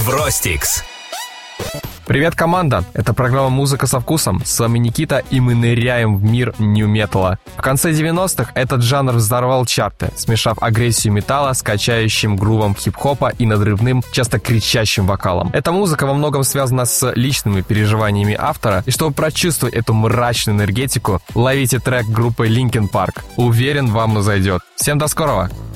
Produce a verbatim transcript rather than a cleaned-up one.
Вростикс. Привет, команда! Это программа «Музыка со вкусом». С вами Никита, и мы ныряем в мир нью-металла. В конце девяностых этот жанр взорвал чарты, смешав агрессию металла с качающим грувом хип-хопа и надрывным, часто кричащим вокалом. Эта музыка во многом связана с личными переживаниями автора, и чтобы прочувствовать эту мрачную энергетику, ловите трек группы Linkin Park. Уверен, вам зайдет. Всем до скорого!